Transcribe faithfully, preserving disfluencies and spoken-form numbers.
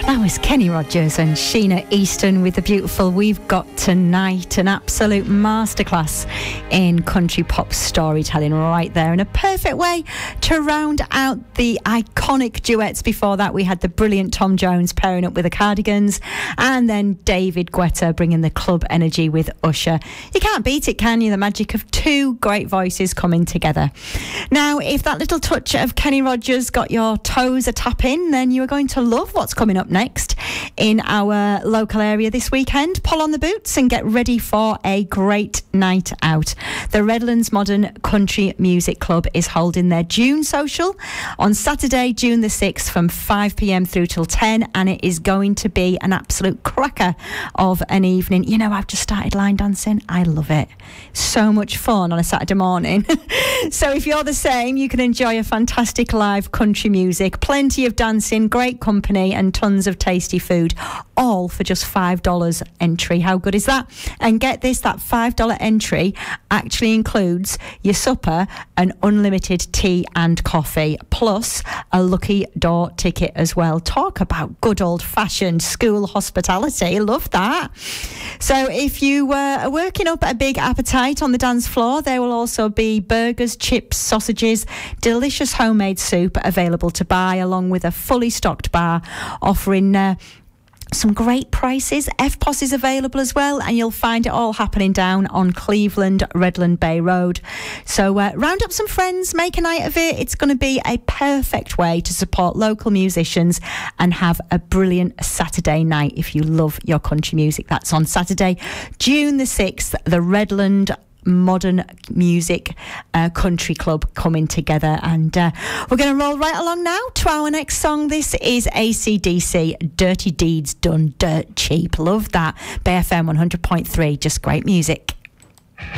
That was Kenny Rogers and Sheena Easton with the beautiful We've Got Tonight, an absolute masterclass in country pop storytelling right there, and a perfect way to round out the iconic duets. Before that, we had the brilliant Tom Jones pairing up with the Cardigans, and then David Guetta bringing the club energy with Usher. You can't beat it, can you? The magic of two great voices coming together. Now, if that little touch of Kenny Rogers got your toes a tapping, then you are going to love what's coming up next in our local area this weekend. Pull on the boots and get ready for a great night out. The Redlands Modern Country Music Club is holding their June social on Saturday, June the sixth from five p.m. through till ten, and it is going to be an absolute cracker of an evening. You know, I've just started line dancing. I love it. So much fun on a Saturday morning. So if you're the same, you can enjoy a fantastic live country music, plenty of dancing, great company and tons of tasty food, all for just five dollars entry. How good is that? And get this, that five dollars entry actually includes your supper and unlimited tea and coffee, plus a lucky door ticket as well. Talk about good old-fashioned school hospitality. Love that. So if you uh, are working up a big appetite on the dance floor, there will also be burgers, chips, sausages, delicious homemade soup available to buy, along with a fully stocked bar offering uh, some great prices. F P O S is available as well, and you'll find it all happening down on Cleveland Redland Bay Road. So uh, round up some friends, make a night of it. It's going to be a perfect way to support local musicians and have a brilliant Saturday night if you love your country music. That's on Saturday, June the sixth, the Redland Modern Music uh, Country Club coming together, and uh, we're going to roll right along now to our next song. This is A C D C, Dirty Deeds Done Dirt Cheap. Love that. Bay F M one hundred point three, just great music.